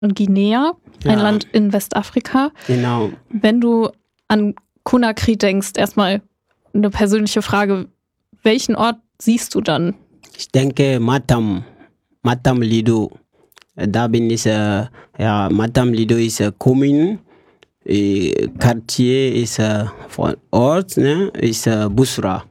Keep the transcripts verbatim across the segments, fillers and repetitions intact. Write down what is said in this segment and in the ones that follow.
Guinea, ein Ja. Land in Westafrika. Genau. Wenn du an Conakry denkst, erstmal eine persönliche Frage, welchen Ort siehst du dann? Ich denke Matam, Matam Lido. Da bin ich, äh, ja, Matam Lido ist äh, Commune, äh, Quartier ist äh, von Ort, ne, ist äh, Busra,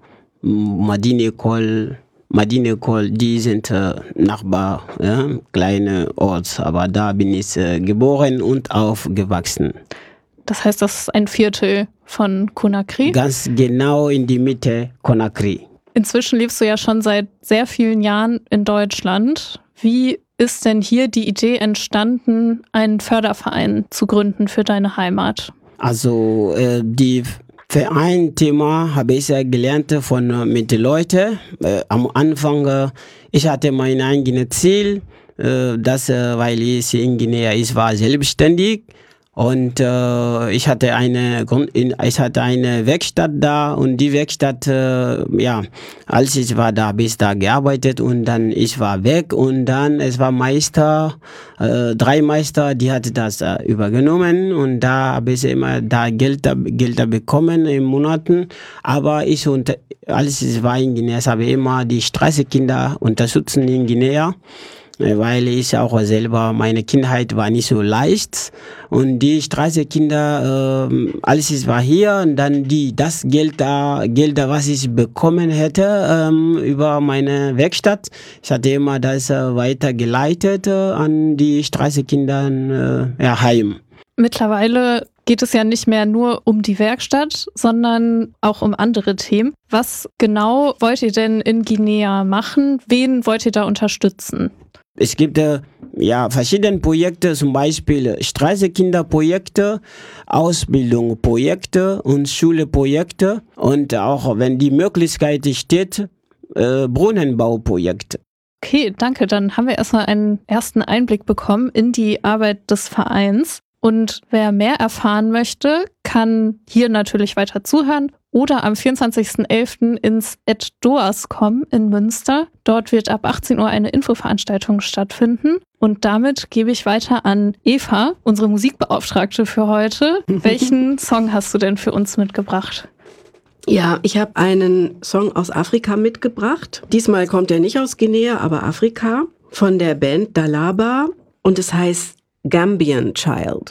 Madine Kol, Madine Kol, die sind äh, Nachbar, ja, kleine Ort, aber da bin ich äh, geboren und aufgewachsen. Das heißt, das ist ein Viertel von Conakry. Ganz genau in die Mitte Conakry. Inzwischen lebst du ja schon seit sehr vielen Jahren in Deutschland. Wie ist denn hier die Idee entstanden, einen Förderverein zu gründen für deine Heimat? Also äh, die Verein-Thema habe ich ja gelernt von äh, mit den Leuten. Äh, am Anfang, äh, ich hatte mein eigenes Ziel, äh, dass, äh, weil ich in Guinea ich war selbstständig. Und äh, ich hatte eine Grund, ich hatte eine Werkstatt da und die Werkstatt, äh, ja, als ich war da, bis da gearbeitet und dann ich war weg und dann es war Meister, äh, drei Meister, die hat das äh, übergenommen und da habe ich immer da Geld, Geld bekommen in Monaten, aber ich und als ich war in Guinea, habe ich immer die Straßenkinder unterstützen in Guinea. Weil ich auch selber, meine Kindheit war nicht so leicht und die Straßenkinder, äh, alles ist war hier und dann die, das Geld da, Geld da, was ich bekommen hätte, ähm, über meine Werkstatt, ich hatte immer das äh, weitergeleitet äh, an die Straßenkinder äh, ja, heim. Mittlerweile geht es ja nicht mehr nur um die Werkstatt, sondern auch um andere Themen. Was genau wollt ihr denn in Guinea machen? Wen wollt ihr da unterstützen? Es gibt äh, ja verschiedene Projekte, zum Beispiel Straßenkinderprojekte, Ausbildungsprojekte und Schulprojekte und auch, wenn die Möglichkeit steht, äh, Brunnenbauprojekte. Okay, danke. Dann haben wir erstmal einen ersten Einblick bekommen in die Arbeit des Vereins. Und wer mehr erfahren möchte, kann hier natürlich weiter zuhören oder am vierundzwanzigsten elften ins Ed Doas kommen in Münster. Dort wird ab achtzehn Uhr eine Infoveranstaltung stattfinden. Und damit gebe ich weiter an Eva, unsere Musikbeauftragte für heute. Welchen Song hast du denn für uns mitgebracht? Ja, ich habe einen Song aus Afrika mitgebracht. Diesmal kommt er nicht aus Guinea, aber Afrika, von der Band Dalaba und es heißt Gambian Child.